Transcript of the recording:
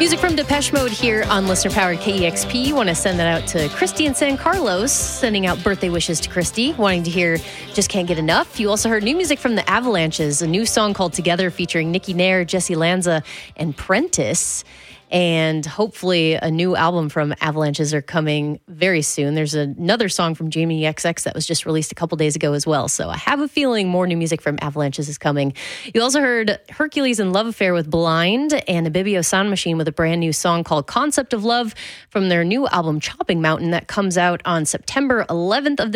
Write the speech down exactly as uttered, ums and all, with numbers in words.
Music from Depeche Mode here on listener-powered K E X P. Want to send that out to Christy in San Carlos, sending out birthday wishes to Christy, wanting to hear Just Can't Get Enough. You also heard new music from the Avalanches, a new song called Together featuring Nikki Nair, Jesse Lanza, and Prentice. And hopefully a new album from Avalanches are coming very soon. There's another song from Jamie X X that was just released a couple days ago as well. So I have a feeling more new music from Avalanches is coming. You also heard Hercules and Love Affair with Blind and Ibibio Sound Machine with a brand new song called Concept of Love from their new album Chopping Mountain that comes out on September eleventh of this